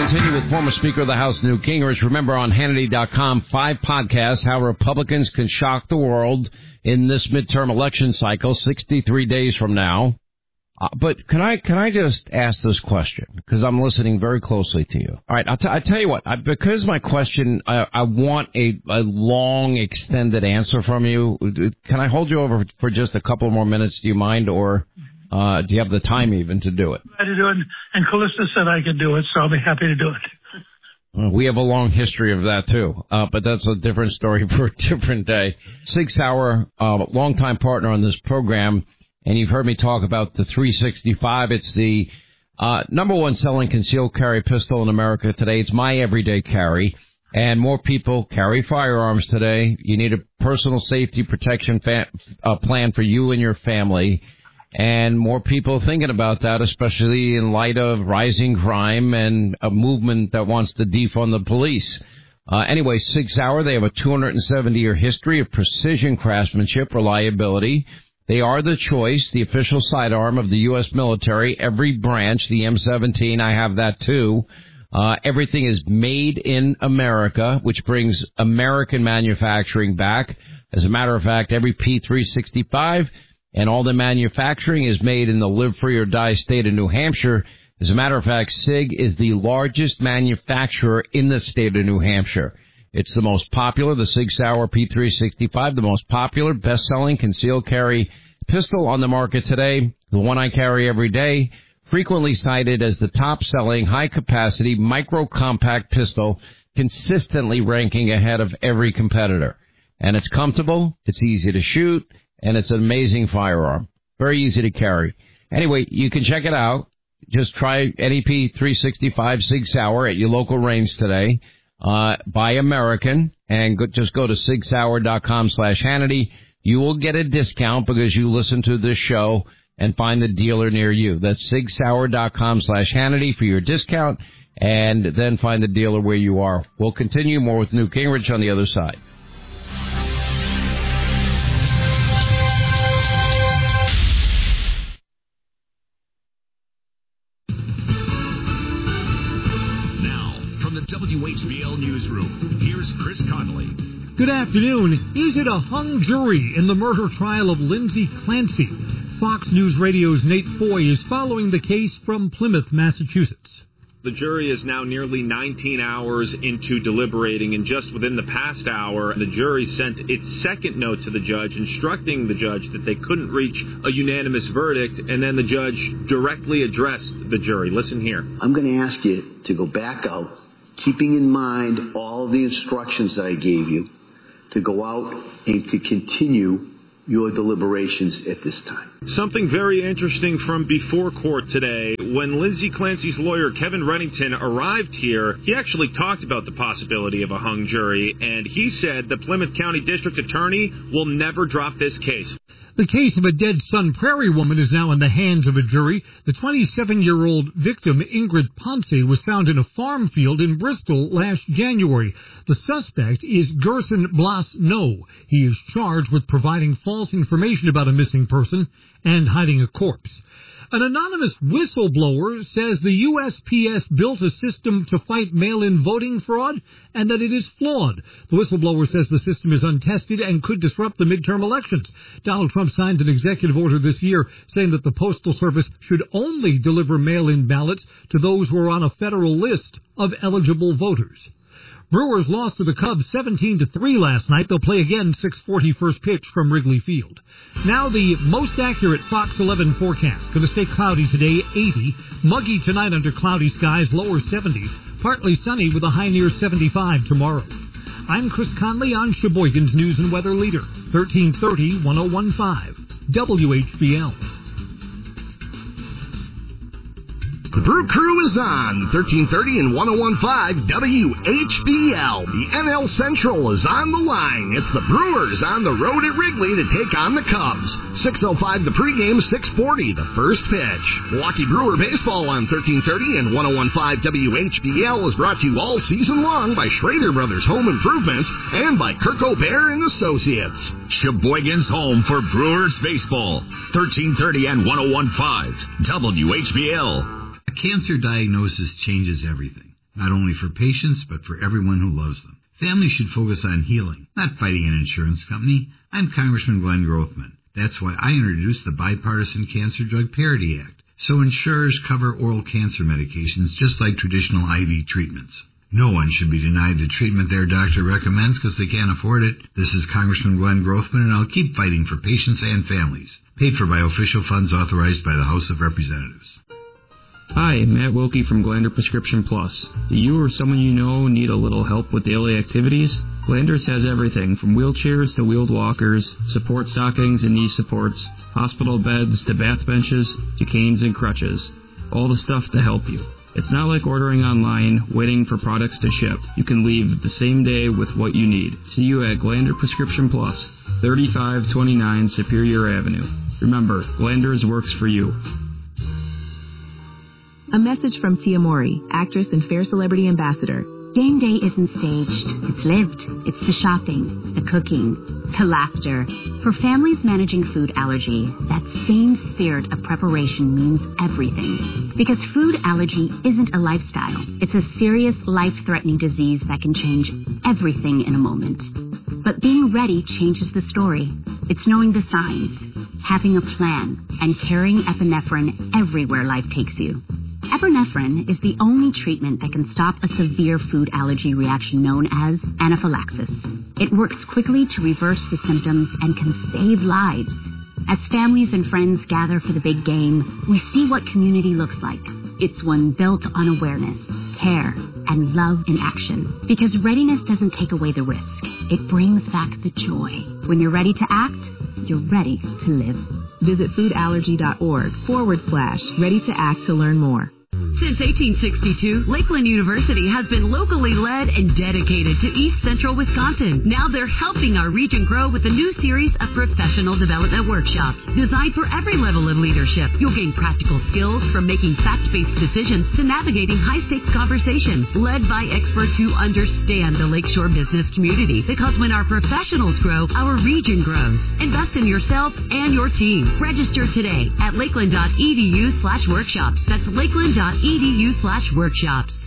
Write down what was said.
continue with former Speaker of the House, Newt Gingrich. Remember, on Hannity.com, 5 podcasts, how Republicans can shock the world in this midterm election cycle, 63 days from now. But can I just ask this question? Because I'm listening very closely to you. All right, I'll tell you what. Because my question, I want a long, extended answer from you. Can I hold you over for just a couple more minutes? Do you mind, or do you have the time even to do it? I to do it, and Callista said I could do it, so I'll be happy to do it. We have a long history of that, too, but that's a different story for a different day. Sig Sauer, longtime partner on this program, and you've heard me talk about the 365. It's the number one selling concealed carry pistol in America today. It's my everyday carry, and more people carry firearms today. You need a personal safety protection plan for you and your family, and more people thinking about that, especially in light of rising crime and a movement that wants to defund the police. Anyway, Sig Sauer, they have a 270-year history of precision craftsmanship, reliability. They are the choice, the official sidearm of the U.S. military, every branch, the M17, I have that too. Everything is made in America, which brings American manufacturing back. As a matter of fact, every P365 and all the manufacturing is made in the live free or die state of New Hampshire. As a matter of fact, SIG is the largest manufacturer in the state of New Hampshire. It's the most popular, the Sig Sauer P365, the most popular, best-selling concealed carry pistol on the market today, the one I carry every day, frequently cited as the top-selling, high-capacity, micro-compact pistol, consistently ranking ahead of every competitor. And it's comfortable, it's easy to shoot, and it's an amazing firearm. Very easy to carry. Anyway, you can check it out. Just try NEP 365 Sig Sauer at your local range today. Buy American, and just go to sigsauer.com/Hannity. You will get a discount because you listen to this show and find the dealer near you. That's sigsauer.com/Hannity for your discount, and then find the dealer where you are. We'll continue more with Newt Gingrich on the other side. WHBL Newsroom. Here's Chris Connolly. Good afternoon. Is it a hung jury in the murder trial of Lindsay Clancy? Fox News Radio's Nate Foy is following the case from Plymouth, Massachusetts. The jury is now nearly 19 hours into deliberating, and just within the past hour, the jury sent its second note to the judge, instructing the judge that they couldn't reach a unanimous verdict, and then the judge directly addressed the jury. Listen here. I'm going to ask you to go back out, keeping in mind all of the instructions that I gave you, to go out and to continue your deliberations at this time. Something very interesting from before court today. When Lindsay Clancy's lawyer, Kevin Reddington, arrived here, he actually talked about the possibility of a hung jury, and he said the Plymouth County District Attorney will never drop this case. The case of a dead Sun Prairie woman is now in the hands of a jury. The 27-year-old victim, Ingrid Ponce, was found in a farm field in Bristol last January. The suspect is Gerson Blas-No. He is charged with providing false information about a missing person and hiding a corpse. An anonymous whistleblower says the USPS built a system to fight mail-in voting fraud and that it is flawed. The whistleblower says the system is untested and could disrupt the midterm elections. Donald Trump signed an executive order this year saying that the Postal Service should only deliver mail-in ballots to those who are on a federal list of eligible voters. Brewers lost to the Cubs 17-3 last night. They'll play again 6:40 first pitch from Wrigley Field. Now the most accurate Fox 11 forecast. Going to stay cloudy today, 80. Muggy tonight under cloudy skies, lower 70s. Partly sunny with a high near 75 tomorrow. I'm Chris Conley on Sheboygan's News and Weather Leader, 1330 1015 WHBL. The Brew Crew is on 1330 and 1015 WHBL. The NL Central is on the line. It's the Brewers on the road at Wrigley to take on the Cubs. 6:05 the pregame, 6:40 the first pitch. Milwaukee Brewer baseball on 1330 and 1015 WHBL is brought to you all season long by Schrader Brothers Home Improvement and by Kirk O'Bear and Associates. Sheboygan's home for Brewers baseball. 1330 and 1015 WHBL. Cancer diagnosis changes everything. not only for patients, but for everyone who loves them. Families should focus on healing, not fighting an insurance company. I'm Congressman Glenn Grothman. That's why I introduced the Bipartisan Cancer Drug Parity Act, so insurers cover oral cancer medications just like traditional IV treatments. No one should be denied the treatment their doctor recommends because they can't afford it. This is Congressman Glenn Grothman, and I'll keep fighting for patients and families. Paid for by official funds authorized by the House of Representatives. Hi, Matt Wilkie from Glander Prescription Plus. Do you or someone you know need a little help with daily activities? Glanders has everything from wheelchairs to wheeled walkers, support stockings and knee supports, hospital beds to bath benches to canes and crutches. All the stuff to help you. It's not like ordering online, waiting for products to ship. You can leave the same day with what you need. See you at Glander Prescription Plus, 3529 Superior Avenue. Remember, Glanders works for you. A message from Tia Mori, actress and Fair Celebrity Ambassador. Game day isn't staged. It's lived. It's the shopping, the cooking, the laughter. For families managing food allergy, that same spirit of preparation means everything. Because food allergy isn't a lifestyle. It's a serious, life-threatening disease that can change everything in a moment. But being ready changes the story. It's knowing the signs, having a plan, and carrying epinephrine everywhere life takes you. Epinephrine is the only treatment that can stop a severe food allergy reaction known as anaphylaxis. It works quickly to reverse the symptoms and can save lives. As families and friends gather for the big game, we see what community looks like. It's one built on awareness, care, and love in action. Because readiness doesn't take away the risk. It brings back the joy. When you're ready to act, you're ready to live. Visit foodallergy.org/ready to act to learn more. Since 1862, Lakeland University has been locally led and dedicated to East Central Wisconsin. Now they're helping our region grow with a new series of professional development workshops designed for every level of leadership. You'll gain practical skills from making fact-based decisions to navigating high-stakes conversations led by experts who understand the Lakeshore business community. Because when our professionals grow, our region grows. Invest in yourself and your team. Register today at lakeland.edu/workshops. That's lakeland.edu/workshops.